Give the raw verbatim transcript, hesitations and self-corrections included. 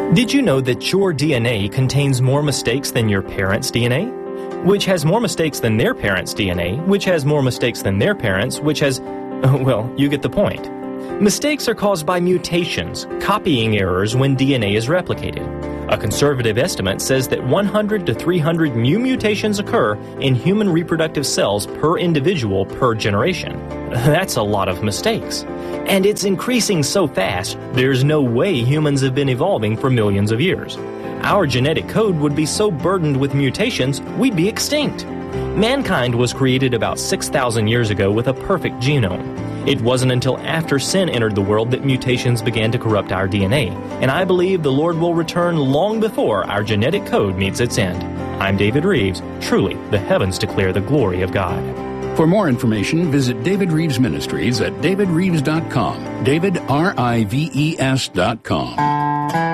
Did you know that your D N A contains more mistakes than your parents' D N A? Which has more mistakes than their parents' D N A, which has more mistakes than their parents, which has... well, you get the point. Mistakes are caused by mutations, copying errors when D N A is replicated. A conservative estimate says that one hundred to three hundred new mutations occur in human reproductive cells per individual per generation. That's a lot of mistakes. And it's increasing so fast, there's no way humans have been evolving for millions of years. Our genetic code would be so burdened with mutations, we'd be extinct. Mankind was created about six thousand years ago with a perfect genome. It wasn't until after sin entered the world that mutations began to corrupt our D N A, and I believe the Lord will return long before our genetic code meets its end. I'm David Reeves. Truly, the heavens declare the glory of God. For more information, visit David Reeves Ministries at david reeves dot com. David, R I V E S dot com.